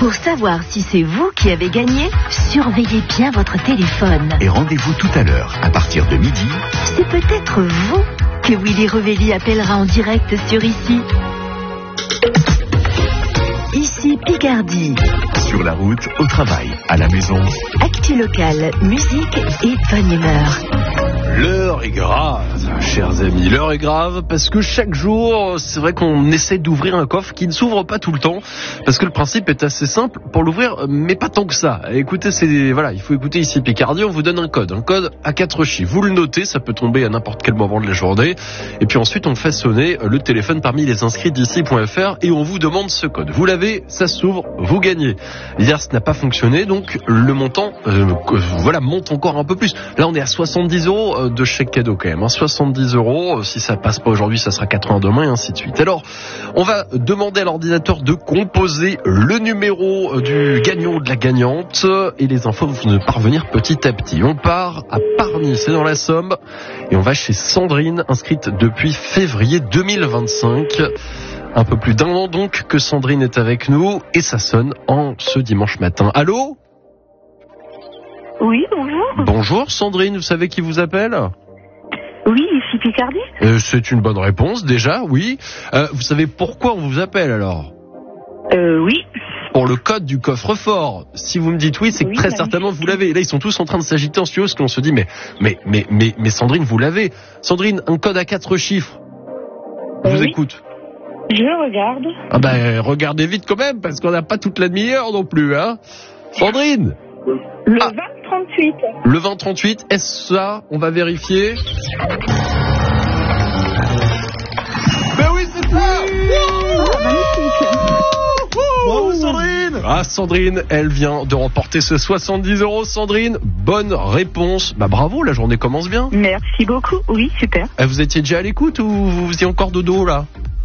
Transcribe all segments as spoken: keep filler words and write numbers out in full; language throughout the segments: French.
Pour savoir si c'est vous qui avez gagné, surveillez bien votre téléphone. Et rendez-vous tout à l'heure, à partir de midi. C'est peut-être vous que Willy Revelli appellera en direct sur Ici. Ici Picardie. Sur la route, au travail, à la maison. Actu locale, musique et bonne humeur. L'heure est grave, chers amis, l'heure est grave parce que chaque jour, c'est vrai qu'on essaie d'ouvrir un coffre qui ne s'ouvre pas tout le temps parce que le principe est assez simple pour l'ouvrir, mais pas tant que ça. Écoutez, c'est voilà, il faut écouter Ici Picardie, on vous donne un code, un code à quatre chiffres. Vous le notez, ça peut tomber à n'importe quel moment de la journée. Et puis ensuite, on fait sonner le téléphone parmi les inscrits d'ici point f r et on vous demande ce code. Vous l'avez, ça s'ouvre, vous gagnez. Hier, ça n'a pas fonctionné, donc le montant, euh, voilà, monte encore un peu plus. Là, on est à soixante-dix euros de chèque cadeau quand même, hein. soixante-dix euros, si ça passe pas aujourd'hui, ça sera quatre-vingts demain et ainsi de suite. Alors, on va demander à l'ordinateur de composer le numéro du gagnant ou de la gagnante et les infos vont parvenir petit à petit. On part à Pargny, c'est dans la Somme, et on va chez Sandrine, inscrite depuis février deux mille vingt-cinq. Un peu plus d'un an donc que Sandrine est avec nous et ça sonne en ce dimanche matin. Allô ? Oui, bonjour. Bonjour Sandrine, vous savez qui vous appelle ? Oui, ici Picardie. Euh, c'est une bonne réponse déjà, oui. Euh, vous savez pourquoi on vous appelle alors ? Euh, oui. Pour le code du coffre-fort. Si vous me dites oui, c'est que Oui, très bah certainement oui. vous l'avez. Et là, ils sont tous en train de s'agiter en studio parce qu'on se dit mais, mais, mais, mais, mais Sandrine, vous l'avez. Sandrine, un code à quatre chiffres. Je vous Oui. écoute. Je regarde. Ah ben, regardez vite quand même parce qu'on n'a pas toute la demi-heure non plus, hein. Sandrine, Le Ah. vingt trente-huit. le vingt trente-huit, est-ce ça ? On va vérifier. Ben oui, c'est ça. Bravo Sandrine. Ah Sandrine, elle vient de remporter ce soixante-dix euros. Sandrine, bonne réponse. Bah bravo, la journée commence bien. Merci beaucoup. Oui, super. Eh, vous étiez déjà à l'écoute ou vous faisiez encore dodo là ?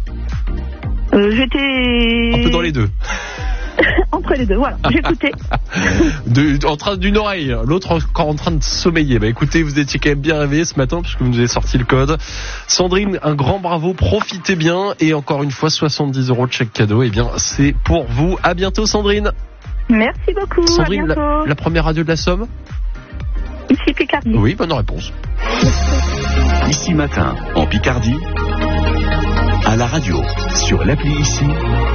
Euh, J'étais... Un peu dans les deux. Entre les deux, voilà. J'écoutais. De, en train d'une oreille, l'autre encore en train de sommeiller. Bah écoutez, vous étiez quand même bien réveillé ce matin puisque vous nous avez sorti le code. Sandrine, un grand bravo, profitez bien et encore une fois soixante-dix euros de chèque cadeau. Eh bien, c'est pour vous. À bientôt Sandrine. Merci beaucoup. Sandrine, à bientôt. la, la première radio de la Somme ? Ici Picardie. Oui, bonne réponse. Ici matin, en Picardie, à la radio, sur l'appli Ici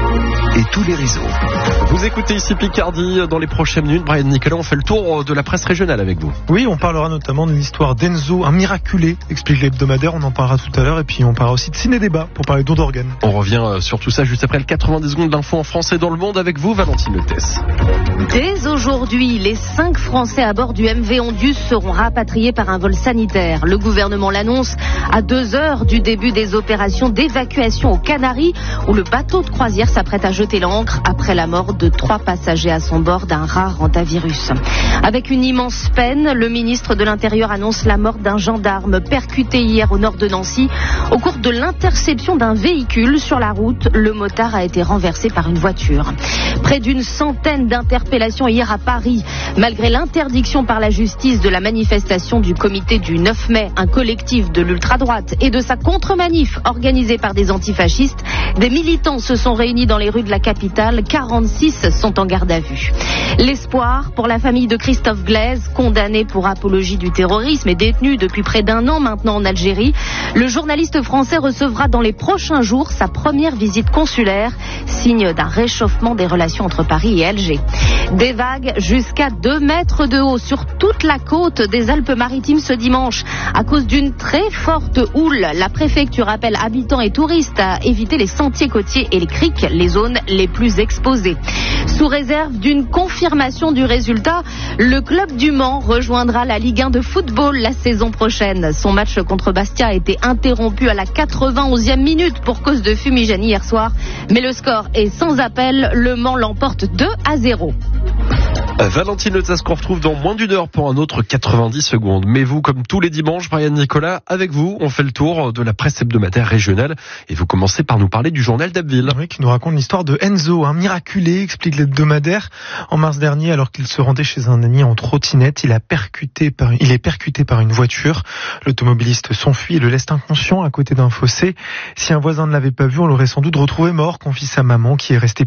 et tous les réseaux. Vous écoutez Ici Picardie. Dans les prochaines minutes, Brian Nicolas, on fait le tour de la presse régionale avec vous. Oui, on parlera notamment de l'histoire d'Enzo, un miraculé, explique l'hebdomadaire, on en parlera tout à l'heure, et puis on parlera aussi de ciné-débat pour parler don d'organes. On revient sur tout ça juste après le quatre-vingt-dix secondes d'info en France et dans le monde avec vous, Valentine Lettès. Dès aujourd'hui, les cinq Français à bord du M V Ondius seront rapatriés par un vol sanitaire. Le gouvernement l'annonce à deux heures du début des opérations d'évacuation aux Canaries, où le bateau de croisière s'apprête à jeter l'ancre après la mort de trois passagers à son bord d'un rare hantavirus. Avec une immense peine, le ministre de l'Intérieur annonce la mort d'un gendarme percuté hier au nord de Nancy. Au cours de l'interception d'un véhicule sur la route, le motard a été renversé par une voiture. Près d'une centaine d'interpellations hier à Paris. Malgré l'interdiction par la justice de la manifestation du comité du neuf mai, un collectif de l'ultra-droite, et de sa contre-manif organisée par des antifascistes, des militants se sont réunis dans les rues de la capitale. quarante-six sont en garde à vue. L'espoir pour la famille de Christophe Glaise, condamné pour apologie du terrorisme et détenu depuis près d'un an maintenant en Algérie. Le journaliste français recevra dans les prochains jours sa première visite consulaire, signe d'un réchauffement des relations entre Paris et Alger. Des vagues jusqu'à deux mètres de haut sur toute la côte des Alpes-Maritimes ce dimanche. À cause d'une très forte houle, la préfecture appelle habitants et touristes à éviter les sentiers côtiers et les criques, les zones les plus exposées. Sous réserve d'une confirmation du résultat, le club du Mans rejoindra la Ligue un de football la saison prochaine. Son match contre Bastia a été interrompu à la quatre-vingt-onzième minute pour cause de fumigène hier soir. Mais le score est sans appel. Le Mans l'emporte deux à zéro. Valentine Lettès qu'on retrouve dans moins d'une heure pour un autre quatre-vingt-dix secondes. Mais vous, comme tous les dimanches, Brian Nicolas, avec vous, on fait le tour de la presse hebdomadaire régionale. Et vous commencez par nous parler du journal d'Abbeville. Oui, qui nous raconte l'histoire de Enzo, un miraculé, explique l'hebdomadaire. En mars dernier, alors qu'il se rendait chez un ami en trottinette, il a percuté par, il est percuté par une voiture. L'automobiliste s'enfuit et le laisse inconscient à côté d'un fossé. Si un voisin ne l'avait pas vu, on l'aurait sans doute retrouvé mort, confie sa maman, qui est restée